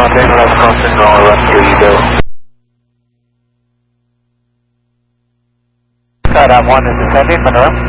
Mountain, left crossing, runway 12, you go. Skydive 1 is descending, Monroe.